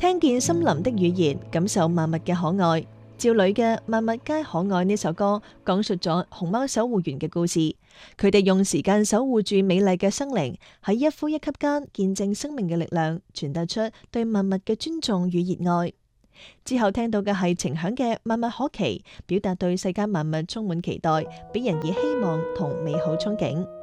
聽見森林的語言，感受萬物嘅可愛。趙雷嘅《萬物皆可愛》呢首歌，講述咗熊貓守護員嘅故事。佢哋用時間守護住美麗嘅生靈，喺一呼一吸間見證生命嘅力量，傳達出對萬物嘅尊重與熱愛。之後聽到嘅係程響嘅《萬物可期》，表達對世間萬物充滿期待，俾人以希望同美好憧憬。